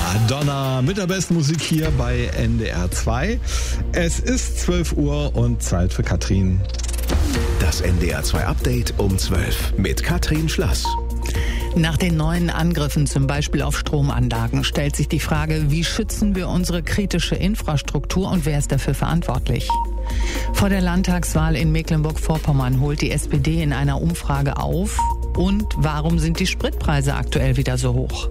Madonna mit der besten Musik hier bei NDR 2. Es ist 12 Uhr und Zeit für Katrin. Das NDR 2 Update um 12 mit Katrin Schlass. Nach den neuen Angriffen zum Beispiel auf Stromanlagen stellt sich die Frage, wie schützen wir unsere kritische Infrastruktur und wer ist dafür verantwortlich? Vor der Landtagswahl in Mecklenburg-Vorpommern holt die SPD in einer Umfrage auf. Und warum sind die Spritpreise aktuell wieder so hoch?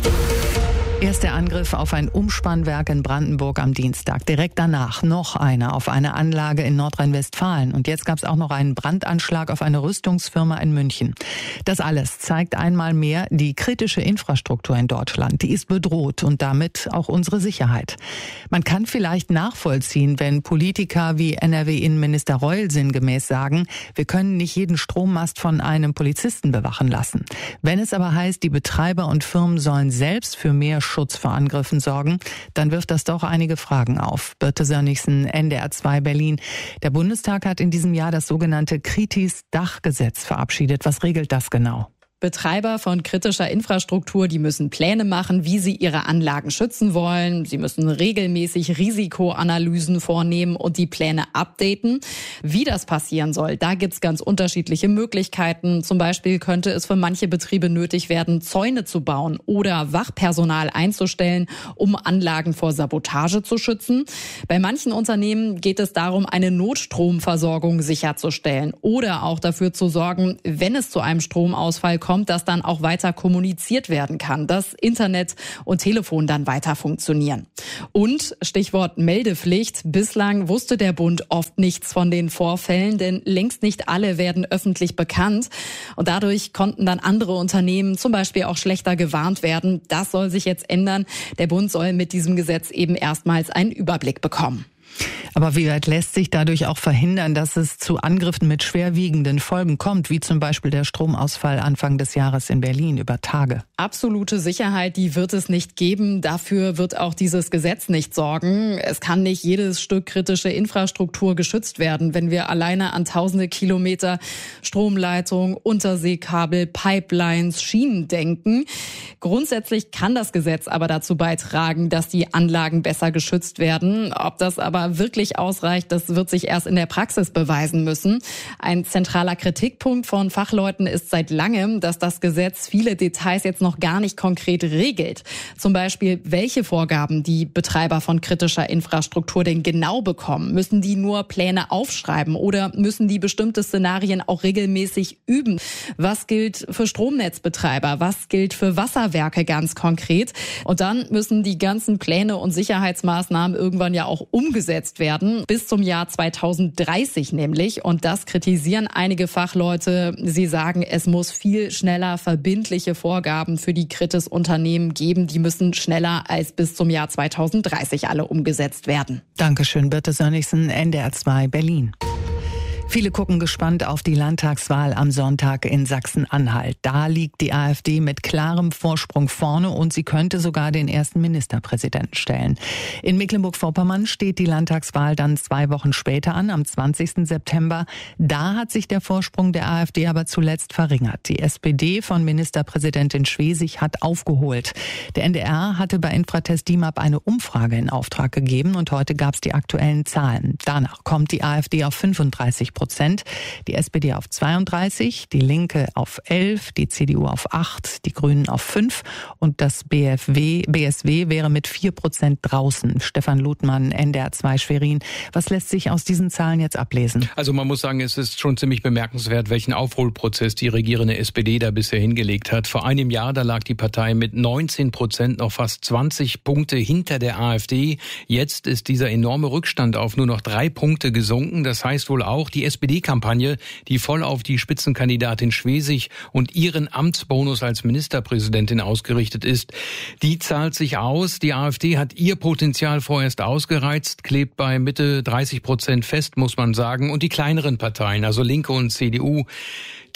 Erst der Angriff auf ein Umspannwerk in Brandenburg am Dienstag. Direkt danach noch einer auf eine Anlage in Nordrhein-Westfalen. Und jetzt gab es auch noch einen Brandanschlag auf eine Rüstungsfirma in München. Das alles zeigt einmal mehr, die kritische Infrastruktur in Deutschland, die ist bedroht und damit auch unsere Sicherheit. Man kann vielleicht nachvollziehen, wenn Politiker wie NRW-Innenminister Reul sinngemäß sagen, wir können nicht jeden Strommast von einem Polizisten bewachen lassen. Wenn es aber heißt, die Betreiber und Firmen sollen selbst für mehr Schutz vor Angriffen sorgen, dann wirft das doch einige Fragen auf. Birte Sönnigsen, NDR 2 Berlin. Der Bundestag hat in diesem Jahr das sogenannte Kritis-Dach-Gesetz verabschiedet. Was regelt das genau? Betreiber von kritischer Infrastruktur, die müssen Pläne machen, wie sie ihre Anlagen schützen wollen. Sie müssen regelmäßig Risikoanalysen vornehmen und die Pläne updaten. Wie das passieren soll, da gibt's ganz unterschiedliche Möglichkeiten. Zum Beispiel könnte es für manche Betriebe nötig werden, Zäune zu bauen oder Wachpersonal einzustellen, um Anlagen vor Sabotage zu schützen. Bei manchen Unternehmen geht es darum, eine Notstromversorgung sicherzustellen oder auch dafür zu sorgen, wenn es zu einem Stromausfall kommt, dass dann auch weiter kommuniziert werden kann, dass Internet und Telefon dann weiter funktionieren. Und Stichwort Meldepflicht. Bislang wusste der Bund oft nichts von den Vorfällen, denn längst nicht alle werden öffentlich bekannt. Und dadurch konnten dann andere Unternehmen zum Beispiel auch schlechter gewarnt werden. Das soll sich jetzt ändern. Der Bund soll mit diesem Gesetz eben erstmals einen Überblick bekommen. Aber wie weit lässt sich dadurch auch verhindern, dass es zu Angriffen mit schwerwiegenden Folgen kommt, wie zum Beispiel der Stromausfall Anfang des Jahres in Berlin über Tage? Absolute Sicherheit, die wird es nicht geben. Dafür wird auch dieses Gesetz nicht sorgen. Es kann nicht jedes Stück kritische Infrastruktur geschützt werden, wenn wir alleine an tausende Kilometer Stromleitung, Unterseekabel, Pipelines, Schienen denken. Grundsätzlich kann das Gesetz aber dazu beitragen, dass die Anlagen besser geschützt werden. Ob das aber wirklich ausreicht, das wird sich erst in der Praxis beweisen müssen. Ein zentraler Kritikpunkt von Fachleuten ist seit langem, dass das Gesetz viele Details jetzt noch gar nicht konkret regelt. Zum Beispiel, welche Vorgaben die Betreiber von kritischer Infrastruktur denn genau bekommen. Müssen die nur Pläne aufschreiben oder müssen die bestimmte Szenarien auch regelmäßig üben? Was gilt für Stromnetzbetreiber? Was gilt für Wasserwerke ganz konkret? Und dann müssen die ganzen Pläne und Sicherheitsmaßnahmen irgendwann ja auch umgesetzt werden, bis zum Jahr 2030 nämlich. Und das kritisieren einige Fachleute. Sie sagen, es muss viel schneller verbindliche Vorgaben für die Kritis-Unternehmen geben. Die müssen schneller als bis zum Jahr 2030 alle umgesetzt werden. Dankeschön, Birte Sönnigsen, NDR 2 Berlin. Viele gucken gespannt auf die Landtagswahl am Sonntag in Sachsen-Anhalt. Da liegt die AfD mit klarem Vorsprung vorne und sie könnte sogar den ersten Ministerpräsidenten stellen. In Mecklenburg-Vorpommern steht die Landtagswahl dann 2 Wochen später an, am 20. September. Da hat sich der Vorsprung der AfD aber zuletzt verringert. Die SPD von Ministerpräsidentin Schwesig hat aufgeholt. Der NDR hatte bei Infratest DIMAP eine Umfrage in Auftrag gegeben und heute gab es die aktuellen Zahlen. Danach kommt die AfD auf 35%, die SPD auf 32%, die Linke auf 11%, die CDU auf 8%, die Grünen auf 5% und das BSW wäre mit 4% draußen. Stefan Ludmann, NDR 2 Schwerin. Was lässt sich aus diesen Zahlen jetzt ablesen? Also man muss sagen, es ist schon ziemlich bemerkenswert, welchen Aufholprozess die regierende SPD da bisher hingelegt hat. Vor einem Jahr, da lag die Partei mit 19% noch fast 20 Punkte hinter der AfD. Jetzt ist dieser enorme Rückstand auf nur noch 3 Punkte gesunken. Das heißt wohl auch, die SPD-Kampagne, die voll auf die Spitzenkandidatin Schwesig und ihren Amtsbonus als Ministerpräsidentin ausgerichtet ist, die zahlt sich aus. Die AfD hat ihr Potenzial vorerst ausgereizt, klebt bei Mitte 30% fest, muss man sagen. Und die kleineren Parteien, also Linke und CDU,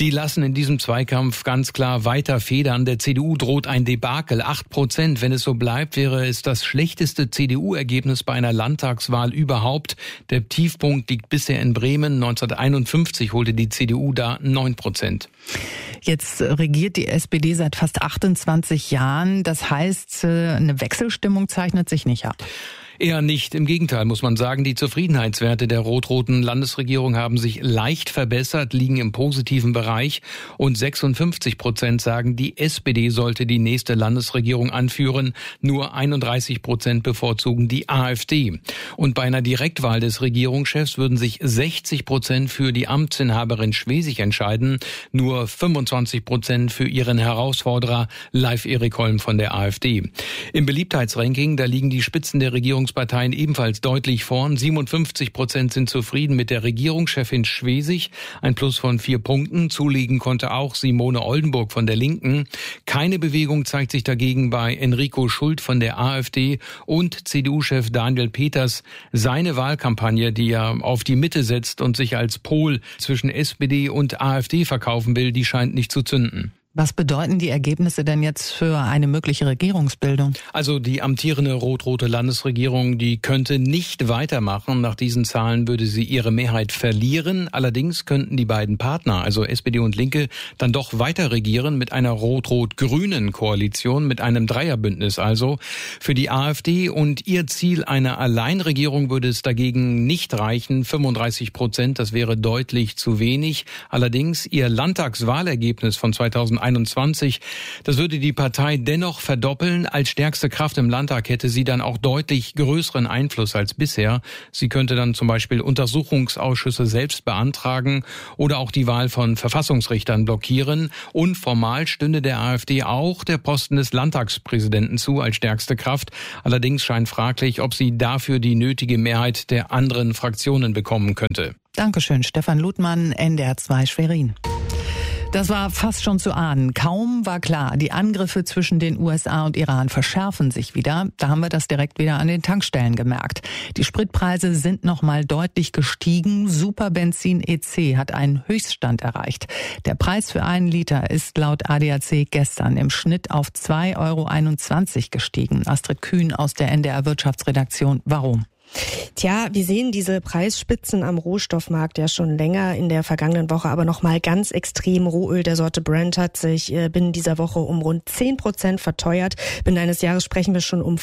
Die lassen in diesem Zweikampf ganz klar weiter federn. Der CDU droht ein Debakel. 8%. Wenn es so bleibt, wäre es das schlechteste CDU-Ergebnis bei einer Landtagswahl überhaupt. Der Tiefpunkt liegt bisher in Bremen. 1951 holte die CDU da 9%. Jetzt regiert die SPD seit fast 28 Jahren. Das heißt, eine Wechselstimmung zeichnet sich nicht ab. Eher nicht. Im Gegenteil, muss man sagen, die Zufriedenheitswerte der rot-roten Landesregierung haben sich leicht verbessert, liegen im positiven Bereich. Und 56% sagen, die SPD sollte die nächste Landesregierung anführen. Nur 31% bevorzugen die AfD. Und bei einer Direktwahl des Regierungschefs würden sich 60% für die Amtsinhaberin Schwesig entscheiden. Nur 25% für ihren Herausforderer Leif Erik Holm von der AfD. Im Beliebtheitsranking, da liegen die Spitzen der Regierungsparteien ebenfalls deutlich vorn. 57% sind zufrieden mit der Regierungschefin Schwesig, ein Plus von 4 Punkten. Zulegen konnte auch Simone Oldenburg von der Linken. Keine Bewegung zeigt sich dagegen bei Enrico Schult von der AfD und CDU-Chef Daniel Peters. Seine Wahlkampagne, die er auf die Mitte setzt und sich als Pol zwischen SPD und AfD verkaufen will, die scheint nicht zu zünden. Was bedeuten die Ergebnisse denn jetzt für eine mögliche Regierungsbildung? Also die amtierende rot-rote Landesregierung, die könnte nicht weitermachen. Nach diesen Zahlen würde sie ihre Mehrheit verlieren. Allerdings könnten die beiden Partner, also SPD und Linke, dann doch weiter regieren mit einer rot-rot-grünen Koalition, mit einem Dreierbündnis also. Für die AfD und ihr Ziel einer Alleinregierung würde es dagegen nicht reichen. 35%, das wäre deutlich zu wenig. Allerdings ihr Landtagswahlergebnis von 2021, das würde die Partei dennoch verdoppeln. Als stärkste Kraft im Landtag hätte sie dann auch deutlich größeren Einfluss als bisher. Sie könnte dann zum Beispiel Untersuchungsausschüsse selbst beantragen oder auch die Wahl von Verfassungsrichtern blockieren. Und formal stünde der AfD auch der Posten des Landtagspräsidenten zu als stärkste Kraft. Allerdings scheint fraglich, ob sie dafür die nötige Mehrheit der anderen Fraktionen bekommen könnte. Dankeschön, Stefan Ludmann, NDR 2 Schwerin. Das war fast schon zu ahnen. Kaum war klar, die Angriffe zwischen den USA und Iran verschärfen sich wieder. Da haben wir das direkt wieder an den Tankstellen gemerkt. Die Spritpreise sind nochmal deutlich gestiegen. Superbenzin EC hat einen Höchststand erreicht. Der Preis für 1 Liter ist laut ADAC gestern im Schnitt auf 2,21 € gestiegen. Astrid Kühn aus der NDR Wirtschaftsredaktion. Warum? Tja, wir sehen diese Preisspitzen am Rohstoffmarkt ja schon länger in der vergangenen Woche, aber nochmal ganz extrem. Rohöl der Sorte Brent hat sich binnen dieser Woche um rund 10% verteuert. Binnen eines Jahres sprechen wir schon um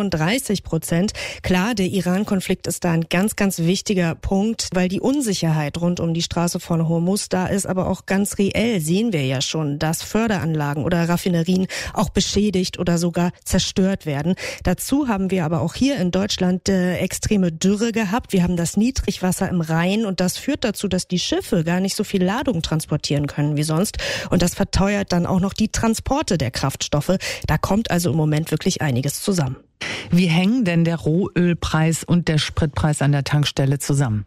35%. Klar, der Iran-Konflikt ist da ein ganz, ganz wichtiger Punkt, weil die Unsicherheit rund um die Straße von Hormuz da ist, aber auch ganz reell sehen wir ja schon, dass Förderanlagen oder Raffinerien auch beschädigt oder sogar zerstört werden. Dazu haben wir aber auch hier in Deutschland extreme Dürre gehabt. Wir haben das Niedrigwasser im Rhein und das führt dazu, dass die Schiffe gar nicht so viel Ladung transportieren können wie sonst. Und das verteuert dann auch noch die Transporte der Kraftstoffe. Da kommt also im Moment wirklich einiges zusammen. Wie hängen denn der Rohölpreis und der Spritpreis an der Tankstelle zusammen?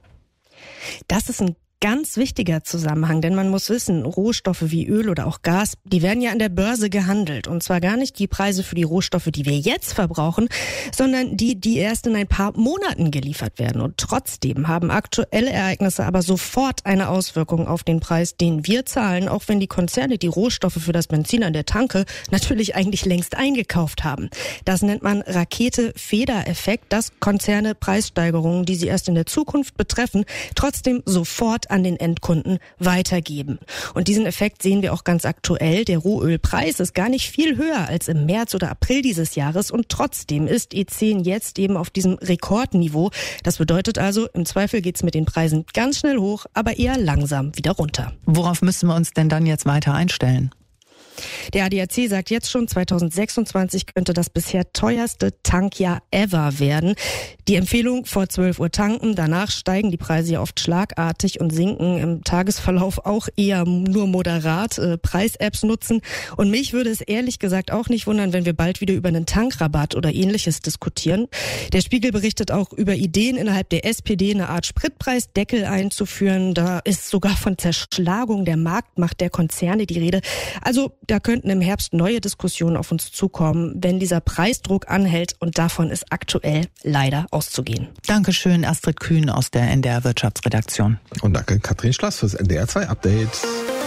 Das ist ein ganz wichtiger Zusammenhang, denn man muss wissen, Rohstoffe wie Öl oder auch Gas, die werden ja an der Börse gehandelt. Und zwar gar nicht die Preise für die Rohstoffe, die wir jetzt verbrauchen, sondern die erst in ein paar Monaten geliefert werden. Und trotzdem haben aktuelle Ereignisse aber sofort eine Auswirkung auf den Preis, den wir zahlen, auch wenn die Konzerne die Rohstoffe für das Benzin an der Tanke natürlich eigentlich längst eingekauft haben. Das nennt man Rakete-Feder-Effekt, dass Konzerne Preissteigerungen, die sie erst in der Zukunft betreffen, trotzdem sofort an den Endkunden weitergeben. Und diesen Effekt sehen wir auch ganz aktuell. Der Rohölpreis ist gar nicht viel höher als im März oder April dieses Jahres und trotzdem ist E10 jetzt eben auf diesem Rekordniveau. Das bedeutet also, im Zweifel geht's mit den Preisen ganz schnell hoch, aber eher langsam wieder runter. Worauf müssen wir uns denn dann jetzt weiter einstellen? Der ADAC sagt jetzt schon, 2026 könnte das bisher teuerste Tankjahr ever werden. Die Empfehlung, vor 12 Uhr tanken, danach steigen die Preise ja oft schlagartig und sinken im Tagesverlauf auch eher nur moderat. Preis-Apps nutzen. Und mich würde es ehrlich gesagt auch nicht wundern, wenn wir bald wieder über einen Tankrabatt oder Ähnliches diskutieren. Der Spiegel berichtet auch über Ideen innerhalb der SPD, eine Art Spritpreisdeckel einzuführen. Da ist sogar von Zerschlagung der Marktmacht der Konzerne die Rede. Also da könnten im Herbst neue Diskussionen auf uns zukommen, wenn dieser Preisdruck anhält, und davon ist aktuell leider auszugehen. Dankeschön, Astrid Kühn aus der NDR Wirtschaftsredaktion. Und danke Katrin Schlass fürs NDR 2 Update.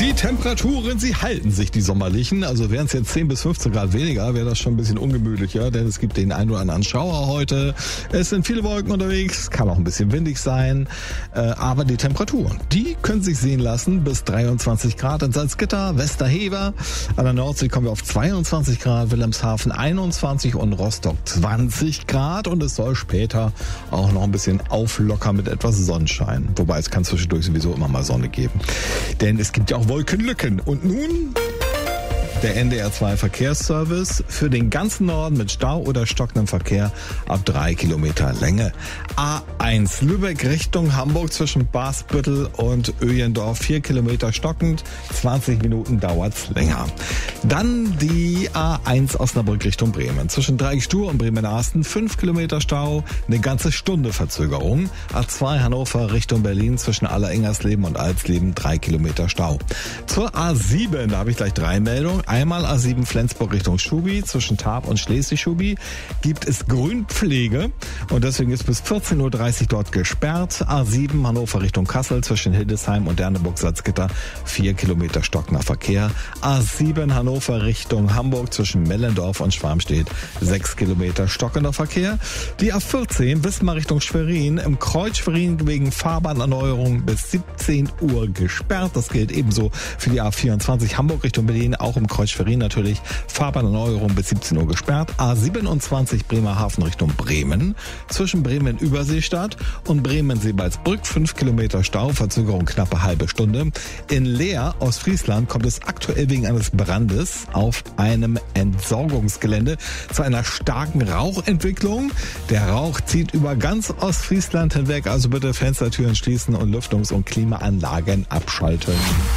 Die Temperaturen, sie halten sich, die sommerlichen. Also wären es jetzt 10 bis 15 Grad weniger, wäre das schon ein bisschen ungemütlicher, denn es gibt den einen oder anderen Schauer heute. Es sind viele Wolken unterwegs, kann auch ein bisschen windig sein. Aber die Temperaturen, die können sich sehen lassen. Bis 23 Grad in Salzgitter, Westerhever. An der Nordsee kommen wir auf 22 Grad, Wilhelmshaven 21 und Rostock 20 Grad. Und es soll später auch noch ein bisschen auflockern mit etwas Sonnenschein. Wobei es kann zwischendurch sowieso immer mal Sonne geben. Denn es gibt ja auch Wolkenlücken. Und nun der NDR 2 Verkehrsservice für den ganzen Norden mit Stau oder stockendem Verkehr ab 3 Kilometer Länge. A1 Lübeck Richtung Hamburg zwischen Basbüttel und Öjendorf 4 Kilometer stockend, 20 Minuten dauert's länger. Dann die A1 Osnabrück Richtung Bremen zwischen Dreieckstur und Bremen-Arsten 5 Kilometer Stau, eine ganze Stunde Verzögerung. A2 Hannover Richtung Berlin zwischen Allerengersleben und Alsleben 3 Kilometer Stau. Zur A7, da habe ich gleich 3 Meldungen. Einmal A7 Flensburg Richtung Schubi, zwischen Tarp und Schleswig-Schubi gibt es Grünpflege und deswegen ist bis 14.30 Uhr dort gesperrt. A7 Hannover Richtung Kassel zwischen Hildesheim und Derneburg-Salzgitter 4 Kilometer stockender Verkehr. A7 Hannover Richtung Hamburg zwischen Mellendorf und Schwarmstedt 6 Kilometer stockender Verkehr. Die A14 Wismar Richtung Schwerin im Kreuz Schwerin wegen Fahrbahnerneuerung bis 17 Uhr gesperrt. Das gilt ebenso für die A24 Hamburg Richtung Berlin, auch im Kreuz Schwerin natürlich, Fahrbahnerneuerung bis 17 Uhr gesperrt. A27 Bremerhaven Richtung Bremen, zwischen Bremen-Überseestadt und Bremen-Seebaldsbrück 5 Kilometer Stau, Verzögerung knappe halbe Stunde. In Leer, Ostfriesland, kommt es aktuell wegen eines Brandes auf einem Entsorgungsgelände zu einer starken Rauchentwicklung. Der Rauch zieht über ganz Ostfriesland hinweg, also bitte Fenstertüren schließen und Lüftungs- und Klimaanlagen abschalten.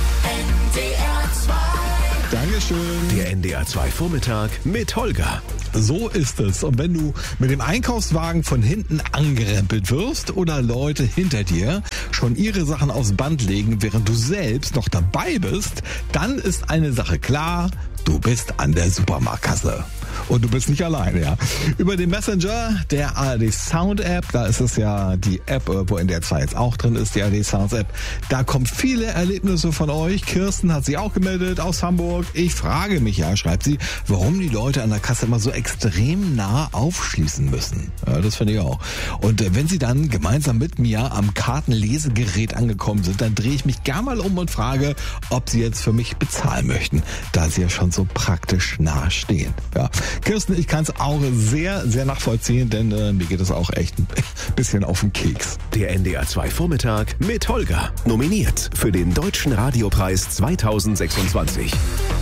Dankeschön. Der NDR 2 Vormittag mit Holger. So ist es. Und wenn du mit dem Einkaufswagen von hinten angerempelt wirst oder Leute hinter dir schon ihre Sachen aufs Band legen, während du selbst noch dabei bist, dann ist eine Sache klar: Du bist an der Supermarktkasse. Und du bist nicht alleine, ja. Über den Messenger der ARD Sound App, da ist es ja die App, wo NDR 2 jetzt auch drin ist, die ARD Sound App, da kommen viele Erlebnisse von euch. Kirsten hat sich auch gemeldet aus Hamburg. Ich frage mich ja, schreibt sie, warum die Leute an der Kasse immer so extrem nah aufschließen müssen. Ja, das finde ich auch. Und wenn sie dann gemeinsam mit mir am Kartenlesegerät angekommen sind, dann drehe ich mich gerne mal um und frage, ob sie jetzt für mich bezahlen möchten, da sie ja schon so praktisch nah stehen. Ja. Kirsten, ich kann es auch sehr, sehr nachvollziehen, denn mir geht es auch echt ein bisschen auf den Keks. Der NDR 2 Vormittag mit Holger. Nominiert für den Deutschen Radiopreis 2026.